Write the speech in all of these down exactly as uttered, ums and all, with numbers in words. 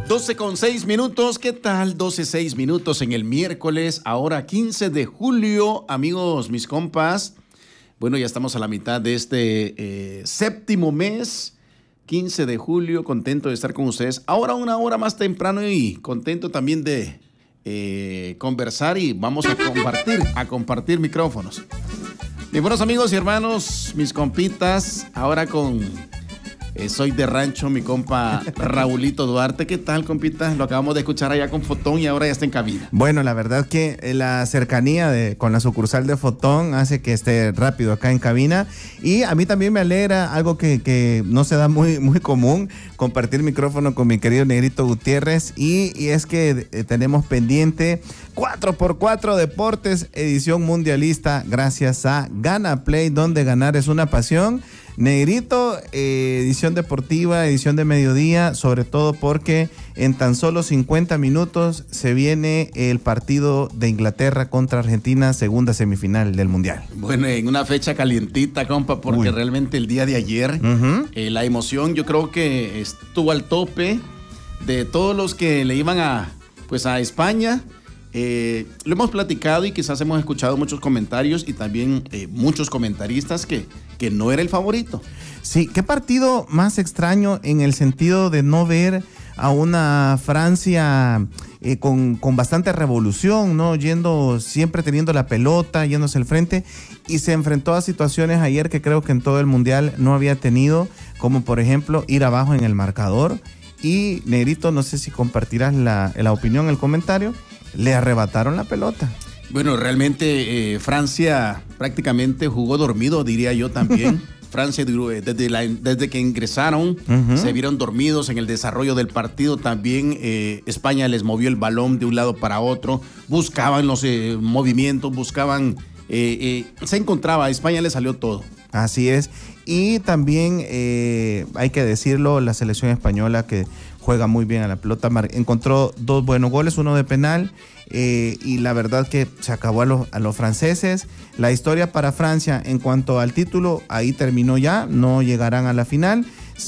doce con seis minutos, ¿qué tal? doce seis minutos en el miércoles, ahora quince de julio, amigos, mis compas. Bueno, ya estamos a la mitad de este eh, séptimo mes, quince de julio, contento de estar con ustedes. Ahora una hora más temprano y contento también de eh, conversar y vamos a compartir, a compartir micrófonos. Mis buenos amigos y hermanos, mis compitas, ahora con... Eh, soy de rancho, mi compa Raulito Duarte. ¿Qué tal, compita? Lo acabamos de escuchar allá con Fotón y ahora ya está en cabina. Bueno, la verdad que la cercanía de, con la sucursal de Fotón hace que esté rápido acá en cabina. Y a mí también me alegra algo que, que no se da muy, muy común, compartir micrófono con mi querido Negrito Gutiérrez. Y, y es que eh, tenemos pendiente cuatro por cuatro Deportes, edición mundialista, gracias a Gana Play, donde ganar es una pasión. Negrito, eh, edición deportiva, edición de mediodía, sobre todo porque en tan solo cincuenta minutos se viene el partido de Inglaterra contra Argentina, segunda semifinal del Mundial. Bueno, en una fecha calientita, compa, porque Uy. realmente el día de ayer, uh-huh. eh, la emoción yo creo que estuvo al tope de todos los que le iban a, pues a España. Eh, lo hemos platicado y quizás hemos escuchado muchos comentarios y también eh, muchos comentaristas que, que no era el favorito. Sí, qué partido más extraño en el sentido de no ver a una Francia eh, con, con bastante revolución, ¿no? Yendo, siempre teniendo la pelota, yéndose al frente, y se enfrentó a situaciones ayer que creo que en todo el Mundial no había tenido, como por ejemplo ir abajo en el marcador. Y Negrito, no sé si compartirás la, la opinión, el comentario. Le arrebataron la pelota. Bueno, realmente eh, Francia prácticamente jugó dormido, diría yo también. Francia, desde, la, desde que ingresaron, uh-huh. se vieron dormidos en el desarrollo del partido. También eh, España les movió el balón de un lado para otro. Buscaban los eh, movimientos, buscaban... Eh, eh, se encontraba, a España le salió todo. Así es. Y también eh, hay que decirlo, la selección española que juega muy bien a la pelota, encontró dos buenos goles, uno de penal, eh, y la verdad que se acabó a los, a los franceses. La historia para Francia en cuanto al título, ahí terminó ya, no llegarán a la final.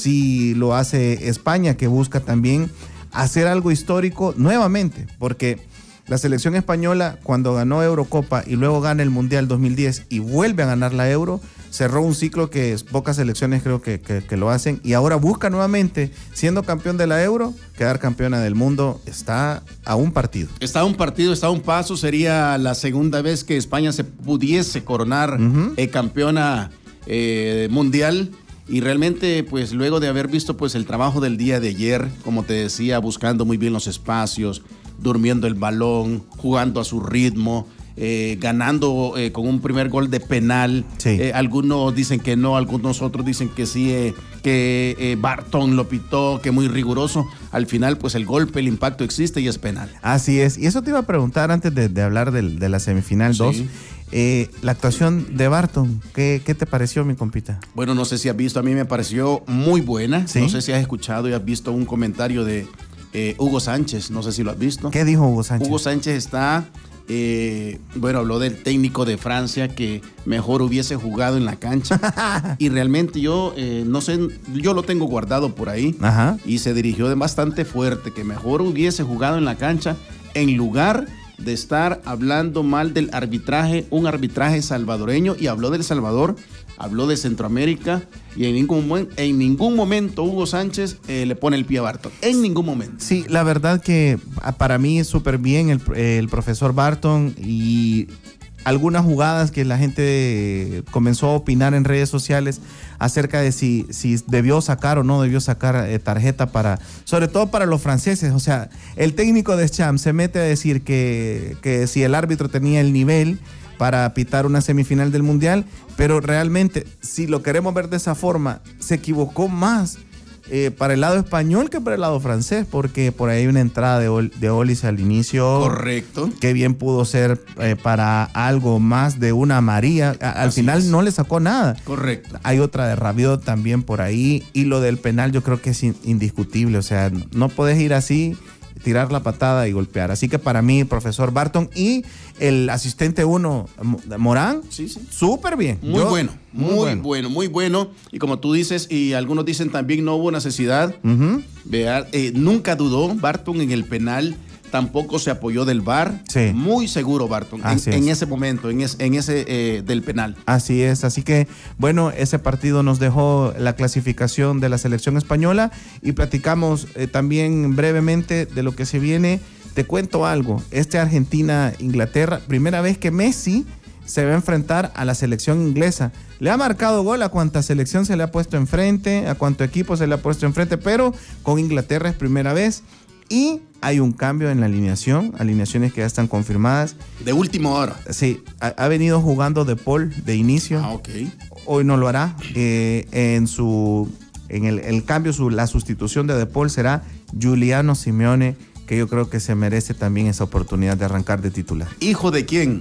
Si lo hace España, que busca también hacer algo histórico nuevamente, porque la selección española, cuando ganó Eurocopa y luego gana el Mundial dos mil diez y vuelve a ganar la Euro, cerró un ciclo que pocas selecciones creo que, que, que lo hacen, y ahora busca nuevamente, siendo campeón de la Euro, quedar campeona del mundo. Está a un partido. Está a un partido, está a un paso. Sería la segunda vez que España se pudiese coronar uh-huh. eh, campeona eh, mundial. Y realmente, pues luego de haber visto pues el trabajo del día de ayer, como te decía, buscando muy bien los espacios, durmiendo el balón, jugando a su ritmo, eh, ganando eh, con un primer gol de penal. Sí. Eh, algunos dicen que no, algunos otros dicen que sí, eh, que eh, Barton lo pitó, que muy riguroso. Al final, pues el golpe, el impacto existe y es penal. Así es. Y eso te iba a preguntar antes de, de hablar de, de la semifinal dos. Sí. Eh, la actuación de Barton, ¿qué, ¿qué te pareció, mi compita? Bueno, no sé si has visto, a mí me pareció muy buena. ¿Sí? No sé si has escuchado y has visto un comentario de eh, Hugo Sánchez, no sé si lo has visto. ¿Qué dijo Hugo Sánchez? Hugo Sánchez está, eh, bueno, habló del técnico de Francia que mejor hubiese jugado en la cancha. Y realmente yo, eh, no sé, yo lo tengo guardado por ahí. Ajá. Y se dirigió de bastante fuerte, que mejor hubiese jugado en la cancha en lugar de estar hablando mal del arbitraje, un arbitraje salvadoreño, y habló del Salvador, habló de Centroamérica, y en ningún, en ningún momento Hugo Sánchez eh, le pone el pie a Barton, en ningún momento. Sí, la verdad que para mí es súper bien el, el profesor Barton, y algunas jugadas que la gente comenzó a opinar en redes sociales acerca de si, si debió sacar o no debió sacar eh, tarjeta para, sobre todo para los franceses. O sea, el técnico de Deschamps se mete a decir que, que si el árbitro tenía el nivel para pitar una semifinal del Mundial, pero realmente, si lo queremos ver de esa forma, se equivocó más eh, para el lado español que para el lado francés, porque por ahí hay una entrada de, Ol- de Olis al inicio. Correcto. Que bien pudo ser eh, para algo más de una María. A- al Así final es. No le sacó nada. Correcto. Hay otra de Rabiot también por ahí, y lo del penal yo creo que es in- indiscutible. O sea, no podés ir así tirar la patada y golpear. Así que para mí, el profesor Barton y el asistente uno, Morán, sí, sí. súper bien. Muy Yo, bueno, muy, muy bueno. bueno, muy bueno. Y como tú dices, y algunos dicen también no hubo necesidad. Uh-huh. Vea, eh, nunca dudó Barton en el penal. Tampoco se apoyó del V A R. Sí. Muy seguro Barton en, en ese momento, en, es, en ese eh, del penal. Así es. Así que, bueno, ese partido nos dejó la clasificación de la selección española y platicamos eh, también brevemente de lo que se viene. Te cuento algo. Este Argentina-Inglaterra, primera vez que Messi se va a enfrentar a la selección inglesa. Le ha marcado gol a cuánta selección se le ha puesto enfrente, a cuánto equipo se le ha puesto enfrente, pero con Inglaterra es primera vez. Y hay un cambio en la alineación, alineaciones que ya están confirmadas. De última hora. Sí, ha, ha venido jugando De Paul de inicio. Ah, ok. Hoy no lo hará. Eh, en su, en el, el cambio, su, la sustitución de De Paul será Giuliano Simeone, que yo creo que se merece también esa oportunidad de arrancar de titular. ¿Hijo de quién?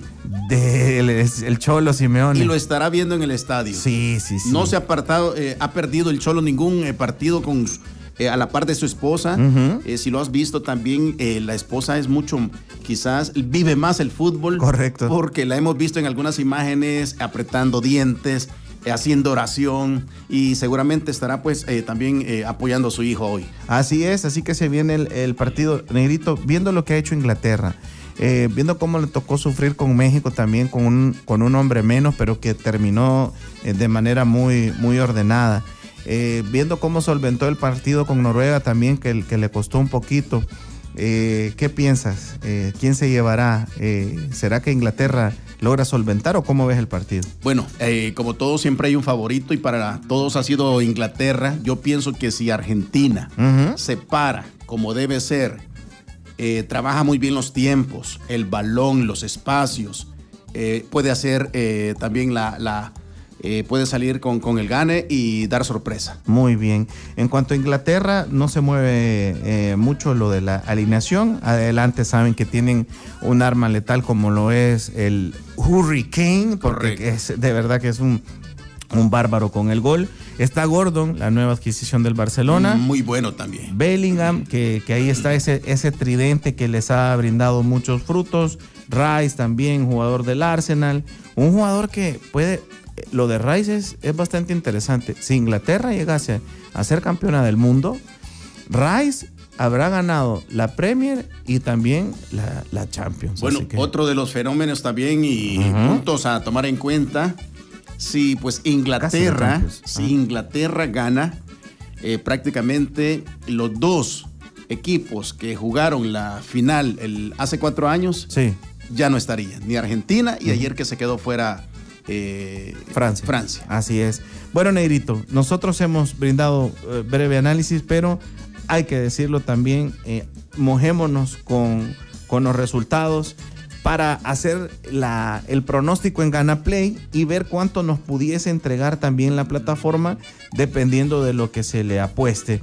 Del el Cholo Simeone. Y lo estará viendo en el estadio. Sí, sí, sí. No se ha apartado, eh, ha perdido el Cholo ningún eh, partido con... Eh, a la par de su esposa. Uh-huh. eh, si lo has visto también, eh, la esposa es mucho, quizás vive más el fútbol. Correcto. Porque la hemos visto en algunas imágenes apretando dientes, eh, haciendo oración y seguramente estará pues eh, también eh, apoyando a su hijo hoy. Así es, así que se viene el, el partido, Negrito, viendo lo que ha hecho Inglaterra. Eh, viendo cómo le tocó sufrir con México también, con un, con un hombre menos, pero que terminó eh, de manera muy, muy ordenada. Eh, viendo cómo solventó el partido con Noruega también, que, que le costó un poquito. Eh, ¿Qué piensas? Eh, ¿Quién se llevará? Eh, ¿Será que Inglaterra logra solventar o cómo ves el partido? Bueno, eh, como todo siempre hay un favorito y para todos ha sido Inglaterra. Yo pienso que si Argentina uh-huh. se para como debe ser, eh, trabaja muy bien los tiempos, el balón, los espacios, eh, puede hacer eh, también la... la Eh, puede salir con, con el gane y dar sorpresa. Muy bien. En cuanto a Inglaterra, no se mueve eh, mucho lo de la alineación. Adelante saben que tienen un arma letal como lo es el Hurricane, porque es, de verdad que es un, un bárbaro con el gol. Está Gordon, la nueva adquisición del Barcelona. Muy bueno también. Bellingham, que, que ahí está ese, ese tridente que les ha brindado muchos frutos. Rice también, jugador del Arsenal. Un jugador que puede... Lo de Rice es, es bastante interesante. Si Inglaterra llegase a ser campeona del mundo, Rice habrá ganado la Premier y también la, la Champions. Bueno, que... otro de los fenómenos también y uh-huh. puntos a tomar en cuenta. Si pues Inglaterra, si uh-huh. Inglaterra gana, eh, prácticamente los dos equipos que jugaron la final el, hace cuatro años, sí. ya no estarían. Ni Argentina y uh-huh. ayer que se quedó fuera... Eh, Francia. Francia. Así es. Bueno, Negrito, nosotros hemos brindado eh, breve análisis, pero hay que decirlo también, eh, mojémonos con, con los resultados para hacer la, el pronóstico en GanaPlay y ver cuánto nos pudiese entregar también la plataforma dependiendo de lo que se le apueste.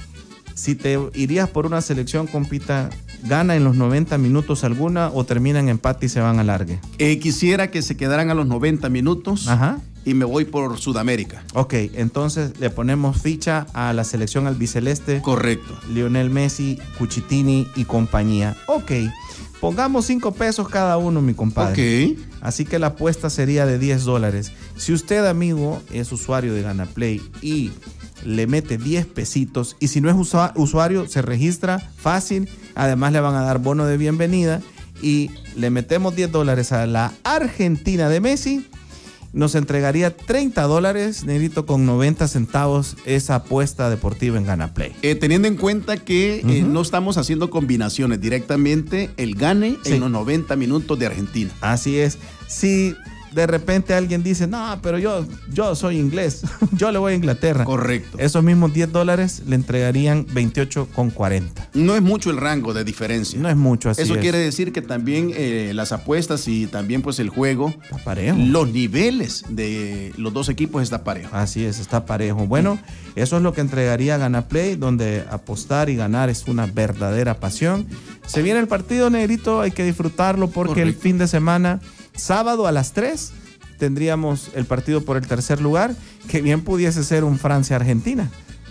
Si te irías por una selección, compita, ¿gana en los noventa minutos alguna o termina en empate y se van a alargue? Eh, quisiera que se quedaran a los noventa minutos. Ajá. Y me voy por Sudamérica. Ok, entonces le ponemos ficha a la selección albiceleste. Correcto. Lionel Messi, Cuchitini y compañía. Ok, pongamos cinco pesos cada uno, mi compadre. Ok. Así que la apuesta sería de diez dólares. Si usted, amigo, es usuario de GanaPlay y le mete diez pesitos, y si no es usuario, se registra fácil. Además le van a dar bono de bienvenida y le metemos diez dólares a la Argentina de Messi, nos entregaría treinta dólares, Negrito, con noventa centavos esa apuesta deportiva en GanaPlay. Eh, teniendo en cuenta que uh-huh. eh, no estamos haciendo combinaciones, directamente el gane sí. en los noventa minutos de Argentina. Así es. Si de repente alguien dice, no, pero yo, yo soy inglés, yo le voy a Inglaterra. Correcto. Esos mismos diez dólares le entregarían veintiocho con cuarenta. No es mucho el rango de diferencia. No es mucho, así Eso es. quiere decir que también eh, las apuestas y también pues el juego, está parejo. Los niveles de los dos equipos está parejo. Así es, está parejo. Bueno, eso es lo que entregaría GanaPlay, donde apostar y ganar es una verdadera pasión. Se viene el partido, Negrito, hay que disfrutarlo porque Correcto. El fin de semana... Sábado a las tres tendríamos el partido por el tercer lugar, que bien pudiese ser un Francia-Argentina.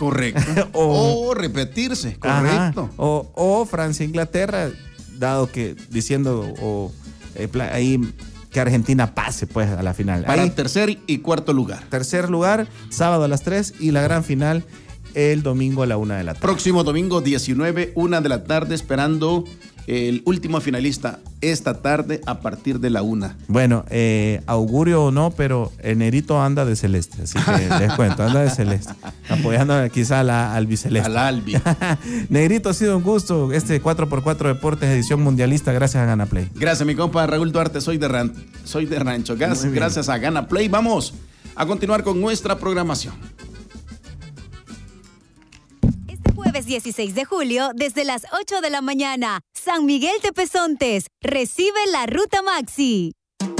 Correcto. o, o repetirse, correcto. Ajá, o, o Francia-Inglaterra, dado que diciendo o eh, ahí que Argentina pase pues a la final. Para ahí, tercer y cuarto lugar. Tercer lugar, sábado a las tres y la gran final el domingo a la una de la tarde. Próximo domingo diecinueve, una de la tarde, esperando el último finalista esta tarde a partir de la una. Bueno, eh, augurio o no, pero el negrito anda de celeste, así que les cuento, anda de celeste, apoyando quizá a la albiceleste. Al albi. Negrito, ha sido un gusto este cuatro por cuatro Deportes edición mundialista, gracias a Gana Play. Gracias, mi compa Raúl Duarte, soy de, Ran soy de Rancho Gas, gracias a Gana Play. Vamos a continuar con nuestra programación. Jueves dieciséis de julio, desde las ocho de la mañana, San Miguel de Pezontes recibe la Ruta Maxi.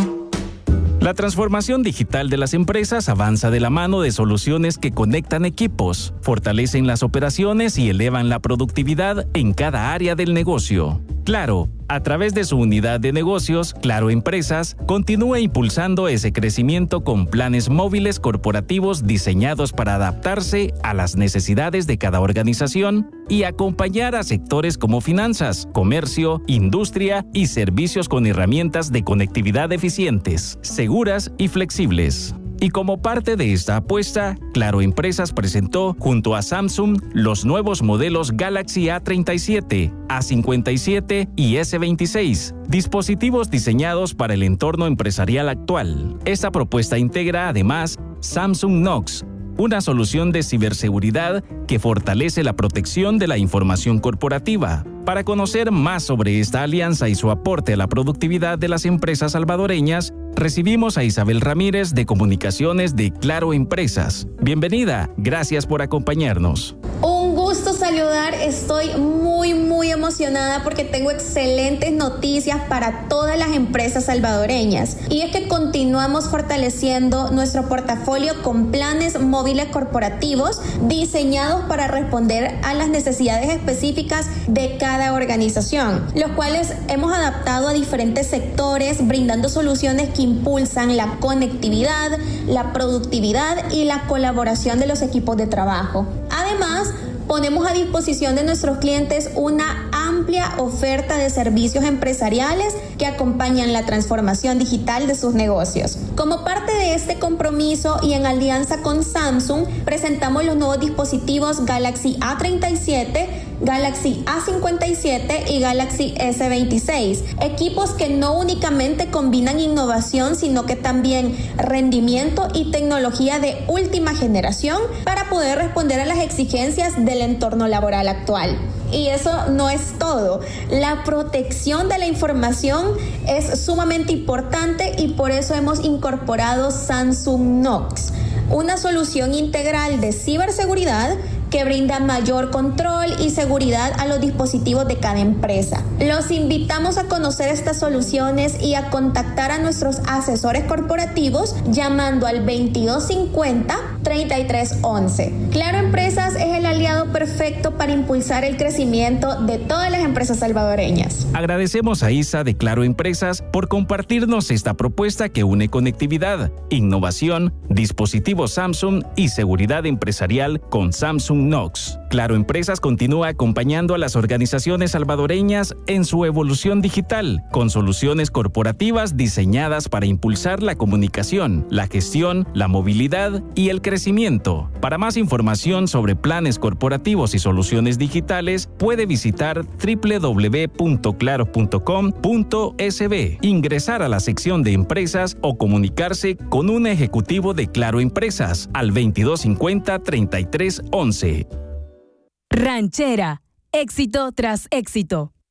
La transformación digital de las empresas avanza de la mano de soluciones que conectan equipos, fortalecen las operaciones y elevan la productividad en cada área del negocio. Claro, a través de su unidad de negocios, Claro Empresas, continúa impulsando ese crecimiento con planes móviles corporativos diseñados para adaptarse a las necesidades de cada organización y acompañar a sectores como finanzas, comercio, industria y servicios con herramientas de conectividad eficientes, seguras y flexibles. Y como parte de esta apuesta, Claro Empresas presentó junto a Samsung los nuevos modelos Galaxy A treinta y siete, A cincuenta y siete y S veintiséis, dispositivos diseñados para el entorno empresarial actual. Esta propuesta integra además Samsung Knox, una solución de ciberseguridad que fortalece la protección de la información corporativa. Para conocer más sobre esta alianza y su aporte a la productividad de las empresas salvadoreñas, recibimos a Isabel Ramírez de Comunicaciones de Claro Empresas. Bienvenida, gracias por acompañarnos. Un gusto saludar, estoy muy muy emocionada porque tengo excelentes noticias para todas las empresas salvadoreñas. Y es que continuamos fortaleciendo nuestro portafolio con planes móviles corporativos diseñados para responder a las necesidades específicas de cada organización, los cuales hemos adaptado a diferentes sectores, brindando soluciones que impulsan la conectividad, la productividad y la colaboración de los equipos de trabajo. Además, ponemos a disposición de nuestros clientes una amplia oferta de servicios empresariales que acompañan la transformación digital de sus negocios. Como parte de este compromiso y en alianza con Samsung, presentamos los nuevos dispositivos Galaxy A treinta y siete, Galaxy A cincuenta y siete y Galaxy S veintiséis, equipos que no únicamente combinan innovación, sino que también rendimiento y tecnología de última generación para poder responder a las exigencias del entorno laboral actual. Y eso no es todo. La protección de la información es sumamente importante y por eso hemos incorporado Samsung Knox, una solución integral de ciberseguridad que brinda mayor control y seguridad a los dispositivos de cada empresa. Los invitamos a conocer estas soluciones y a contactar a nuestros asesores corporativos llamando al veintidós cincuenta, treinta y tres once. Claro Empresas es el aliado perfecto para impulsar el crecimiento de todas las empresas salvadoreñas. Agradecemos a Isa de Claro Empresas por compartirnos esta propuesta que une conectividad, innovación, dispositivos Samsung y seguridad empresarial con Samsung Knox. Claro Empresas continúa acompañando a las organizaciones salvadoreñas en su evolución digital, con soluciones corporativas diseñadas para impulsar la comunicación, la gestión, la movilidad y el crecimiento. Para más información sobre planes corporativos y soluciones digitales, puede visitar doble u doble u doble u punto claro punto com punto es be, ingresar a la sección de empresas o comunicarse con un ejecutivo de Claro Empresas al veintidós cincuenta, treinta y tres once. Ranchera, éxito tras éxito.